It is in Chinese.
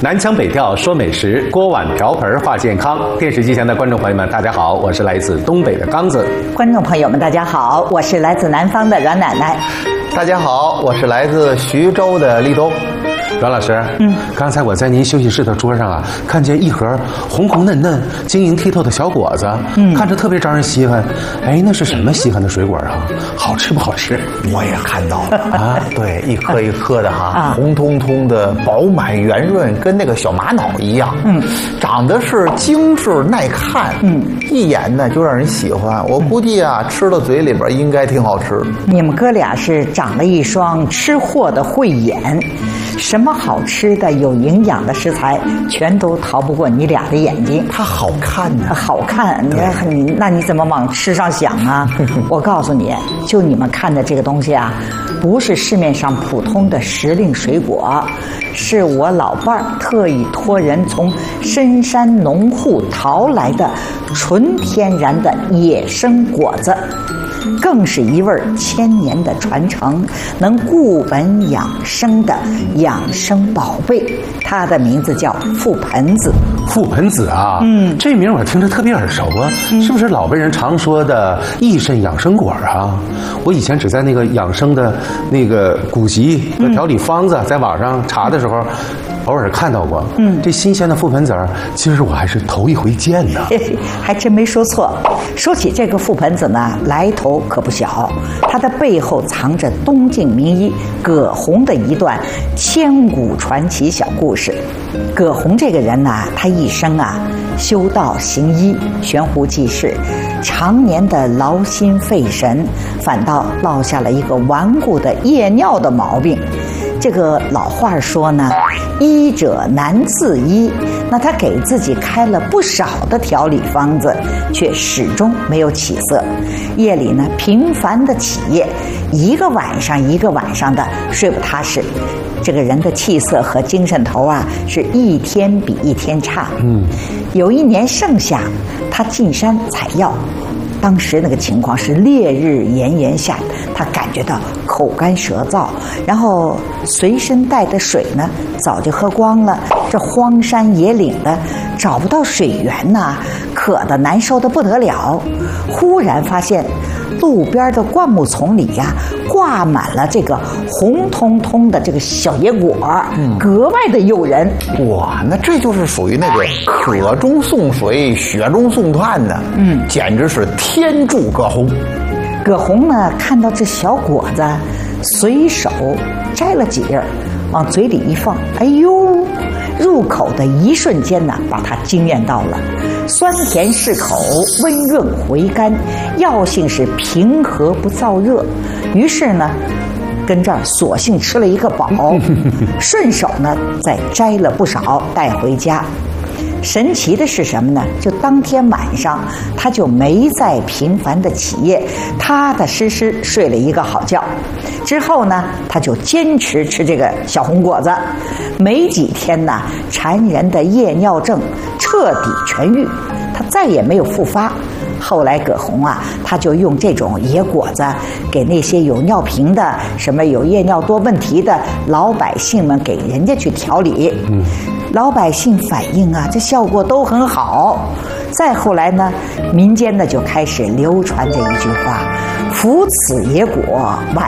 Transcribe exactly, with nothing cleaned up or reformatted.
南腔北调说美食，锅碗瓢盆话健康。电视机前的观众朋友们，大家好，我是来自东北的刚子。 观众朋友们，大家好，我是来自南方的阮奶奶。 大家好，我是来自徐州的立冬。 阮老师，嗯，刚才我在您休息室的桌上啊，看见一盒红红嫩嫩、晶莹剔透的小果子，嗯，看着特别招人稀罕。哎，那是什么稀罕的水果啊？好吃不好吃？ 我也看到了啊，对，一颗一颗的哈，啊、红彤彤的，饱满圆润，跟那个小玛瑙一样，嗯，长得是精致耐看，嗯，一眼呢就让人喜欢。我估计啊，吃到嘴里边应该挺好吃。 你们哥俩是长了一双吃货的慧眼。什么好吃的、有营养的食材，全都逃不过你俩的眼睛。 它好看呢、啊， 好看，你你那你怎么往吃上想啊？我告诉你，就你们看的这个东西啊，不是市面上普通的时令水果，是我老伴儿特意托人从深山农户淘来的纯天然的野生果子。更是一味千年的传承，能固本养生的养生宝贝。它的名字叫覆盆子。 覆盆子啊，嗯，这名我听着特别耳熟啊，嗯、是不是老辈人常说的益肾养生果啊？我以前只在那个养生的那个古籍和调理方子，在网上查的时候。偶尔看到过，嗯，这新鲜的覆盆子儿，其实我还是头一回见的， 还真没说错。说起这个覆盆子呢，来头可不小，它的背后藏着东晋名医葛洪的一段千古传奇小故事。葛洪这个人呢，他一生啊修道行医，悬壶济世，常年的劳心费神，反倒落下了一个顽固的夜尿的毛病。这个老话说呢，医者难自医。那他给自己开了不少的调理方子，却始终没有起色。夜里呢，频繁的起夜，一个晚上一个晚上的睡不踏实。这个人的气色和精神头啊，是一天比一天差。嗯，有一年盛夏，他进山采药。当时那个情况是烈日炎炎下，他感觉到口干舌燥，然后随身带的水呢早就喝光了。这荒山野岭的找不到水源呐，渴得难受得不得了。忽然发现路边的灌木丛里呀、啊，挂满了这个红彤彤的这个小野果，嗯、格外的诱人。 哇，那这就是属于那个渴中送水，雪中送炭呢。嗯，简直是天助葛洪。 葛洪呢，看到这小果子，随手摘了几粒，往嘴里一放，哎呦！入口的一瞬间呢，把他惊艳到了，酸甜适口，温润回甘，药性是平和不燥热。于是呢，跟这儿索性吃了一个饱，顺手呢再摘了不少带回家。神奇的是什么呢？就当天晚上，他就没再频繁的起夜，踏踏实实睡了一个好觉。之后呢，他就坚持吃这个小红果子，没几天呢，缠人的夜尿症彻底痊愈，他再也没有复发。后来葛洪啊，他就用这种野果子给那些有尿频的、什么有夜尿多问题的老百姓们，给人家去调理。嗯，老百姓反映啊，这效果都很好。再后来呢，民间呢就开始流传着一句话：“服此野果，晚